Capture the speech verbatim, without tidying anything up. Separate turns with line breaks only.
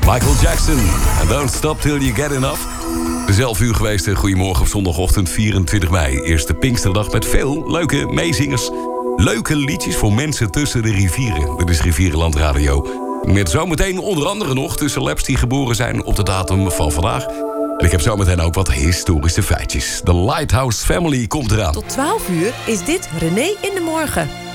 Michael Jackson. And don't stop till you get enough. Zelf uur geweest. Goedemorgen op zondagochtend vierentwintig mei. Eerste Pinksterdag met veel leuke meezingers. Leuke liedjes voor mensen tussen de rivieren. Dit is Rivierenland Radio. Met zometeen onder andere nog tussen labs die geboren zijn op de datum van vandaag. En ik heb zometeen ook wat historische feitjes. De Lighthouse Family komt eraan.
Tot twaalf uur is dit René in de Morgen.